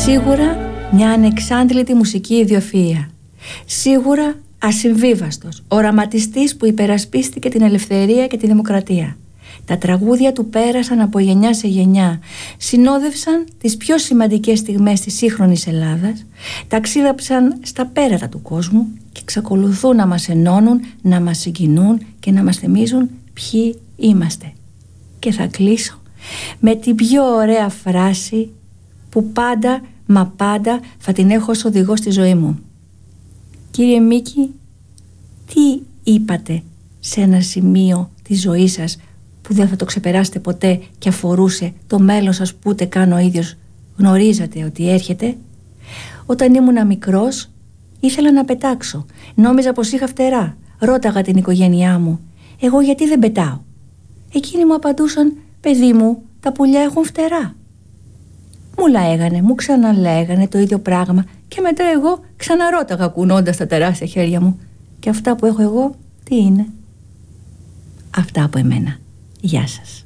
Σίγουρα μια ανεξάντλητη μουσική ιδιοφυΐα. Σίγουρα ασυμβίβαστος οραματιστής που υπερασπίστηκε την ελευθερία και τη δημοκρατία. Τα τραγούδια του πέρασαν από γενιά σε γενιά, συνόδευσαν τις πιο σημαντικές στιγμές της σύγχρονης Ελλάδας, ταξίδεψαν στα πέρατα του κόσμου και εξακολουθούν να μας ενώνουν, να μας συγκινούν και να μας θυμίζουν ποιοι είμαστε. Και θα κλείσω με την πιο ωραία φράση που πάντα, μα πάντα θα την έχω ως οδηγό στη ζωή μου. Κύριε Μίκη, τι είπατε σε ένα σημείο της ζωής σας που δεν θα το ξεπεράσετε ποτέ και αφορούσε το μέλλον σας που ούτε καν ο ίδιος γνωρίζατε ότι έρχεται? Όταν ήμουνα μικρός ήθελα να πετάξω. Νόμιζα πως είχα φτερά. Ρώταγα την οικογένειά μου, εγώ γιατί δεν πετάω? Εκείνοι μου απαντούσαν, παιδί μου, τα πουλιά έχουν φτερά. Μου λέγανε, μου ξαναλέγανε το ίδιο πράγμα και μετά εγώ ξαναρώταγα κουνώντας τα τεράστια χέρια μου. Και αυτά που έχω εγώ τι είναι? Αυτά από εμένα. Γεια σας.